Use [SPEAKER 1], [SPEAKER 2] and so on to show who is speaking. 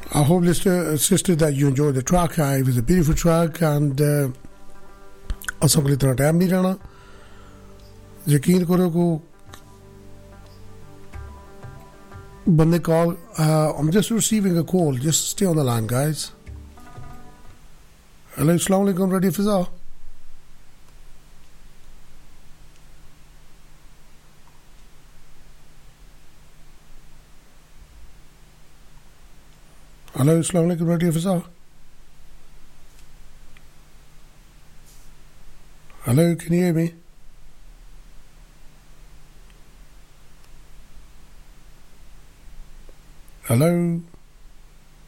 [SPEAKER 1] I hope, sister, that you enjoyed the track. It was a beautiful track, and असां को इतना time नहीं रहना. यकीन करो को बंदे call. I'm just receiving a call. Just stay on the line, guys. Hello, Assalamu alaikum, Radio Fizza. Hello, Assalamu alaikum, Radio Fizza. Hello, can you hear me? Hello?